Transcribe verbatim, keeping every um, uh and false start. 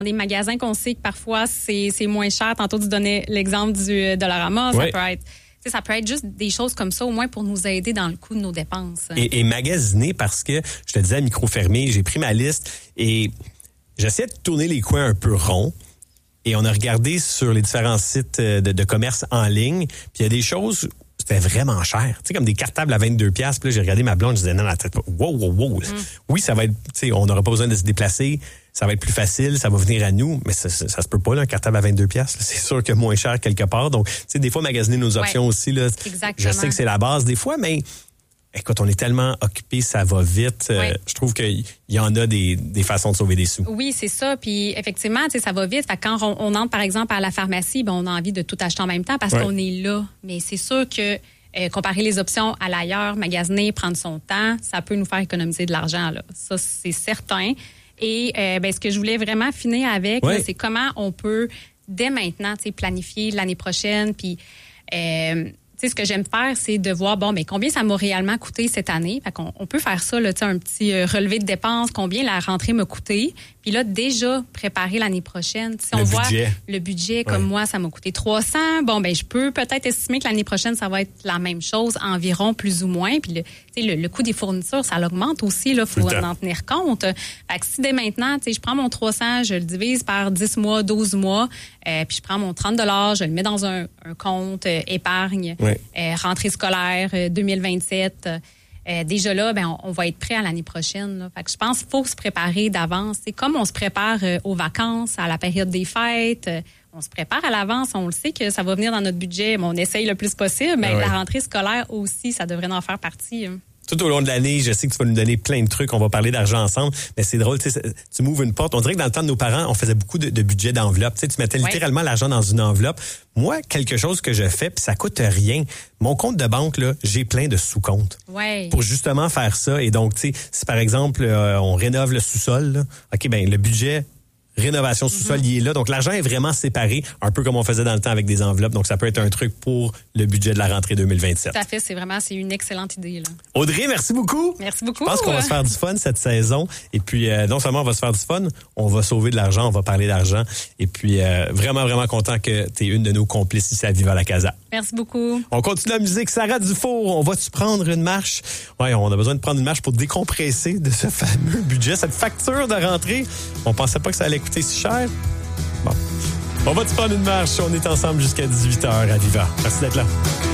Des magasins qu'on sait que parfois, c'est, c'est moins cher. Tantôt, tu donnais l'exemple du Dollarama. Oui. Ça peut être... Ça peut être juste des choses comme ça, au moins pour nous aider dans le coût de nos dépenses. Et, et magasiner parce que, je te disais à micro fermé, j'ai pris ma liste et j'essayais de tourner les coins un peu ronds. Et on a regardé sur les différents sites de, de commerce en ligne. Puis il y a des choses, c'était vraiment cher. Tu sais, comme des cartables à vingt-deux piastres. Puis là, j'ai regardé ma blonde, je disais, non, non, attends, wow, wow, wow. Mm. Oui, ça va être, tu sais, on n'aura pas besoin de se déplacer. Ça va être plus facile, ça va venir à nous, mais ça, ça, ça se peut pas, là, un cartable à vingt-deux piastres. C'est sûr que moins cher quelque part. Donc, tu sais, des fois, magasiner nos options ouais, aussi, là. Exactement. Je sais que c'est la base des fois, mais écoute, on est tellement occupés, ça va vite. Ouais. Euh, je trouve qu'il y en a des, des façons de sauver des sous. Oui, c'est ça. Puis, effectivement, tu sais, ça va vite. Fait que quand on, on entre, par exemple, à la pharmacie, ben, on a envie de tout acheter en même temps parce ouais. qu'on est là. Mais c'est sûr que Euh, comparer les options à l'ailleurs, magasiner, prendre son temps, ça peut nous faire économiser de l'argent, là. Ça, c'est certain. Et euh, ben, ce que je voulais vraiment finir avec, oui. là, c'est comment on peut, dès maintenant, planifier l'année prochaine. Puis, euh, ce que j'aime faire, c'est de voir, bon, mais combien ça m'a réellement coûté cette année. Fait qu'on, on peut faire ça, là, un petit euh, relevé de dépenses, combien la rentrée m'a coûté. Puis là, déjà, préparer l'année prochaine. Si on voit le budget, comme ouais. moi, ça m'a coûté trois cents. Bon, ben je peux peut-être estimer que l'année prochaine, ça va être la même chose, environ, plus ou moins. Puis le, le, le coût des fournitures, ça l'augmente aussi. Il faut en tenir compte. Fait que si dès maintenant, je prends mon trois cents, je le divise par dix mois, douze mois, euh, puis je prends mon trente dollars, je le mets dans un, un compte euh, épargne, ouais. euh, rentrée scolaire euh, deux mille vingt-sept. Euh, déjà là, ben, on, on va être prêt à l'année prochaine. Là. Fait que je pense qu'il faut se préparer d'avance. C'est comme on se prépare euh, aux vacances, à la période des fêtes. Euh, on se prépare à l'avance. On le sait que ça va venir dans notre budget, mais on essaye le plus possible. Mais ah ouais. la rentrée scolaire aussi, ça devrait en faire partie. Hein. Tout au long de l'année, je sais que tu vas nous donner plein de trucs. On va parler d'argent ensemble. Mais c'est drôle, tu sais, tu m'ouvres une porte. On dirait que dans le temps de nos parents, on faisait beaucoup de, de budget d'enveloppe. Tu sais, tu mettais ouais. littéralement l'argent dans une enveloppe. Moi, quelque chose que je fais, puis ça coûte rien. Mon compte de banque, là, j'ai plein de sous-comptes. Ouais. Pour justement faire ça. Et donc, tu sais, si par exemple, euh, on rénove le sous-sol, là, OK, ben le budget rénovation sous-sol, mm-hmm. il est là. Donc, l'argent est vraiment séparé, un peu comme on faisait dans le temps avec des enveloppes. Donc, ça peut être un truc pour le budget de la rentrée deux mille vingt-sept. Tout à fait. C'est vraiment, c'est une excellente idée, là. Audrey, merci beaucoup. Merci beaucoup. Je pense qu'on va se faire du fun cette saison. Et puis, euh, non seulement on va se faire du fun, on va sauver de l'argent, on va parler d'argent. Et puis, euh, vraiment, vraiment content que tu es une de nos complices ici à Viva la Casa. Merci beaucoup. On continue la musique. Sarah Dufour, on va-tu prendre une marche? Oui, on a besoin de prendre une marche pour décompresser de ce fameux budget, cette facture de rentrée. On pensait pas que ça allait coûter si cher. Bon. On va-tu prendre une marche? On est ensemble jusqu'à dix-huit heures à Viva. Merci d'être là.